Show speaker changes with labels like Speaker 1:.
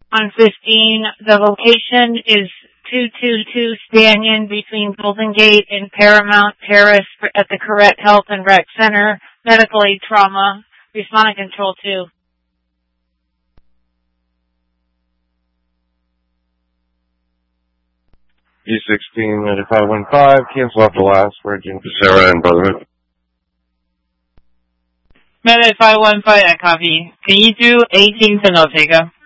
Speaker 1: On 15, the location is 222 Stanion between Golden Gate and Paramount Terrace at the Correct Health and Rec Center. Medical aid trauma. Responding control 2.
Speaker 2: E16, 9515, cancel out the last Virgin Sarah and Brotherhood.
Speaker 3: Med 515, I copy. Can you do 18 to Notega?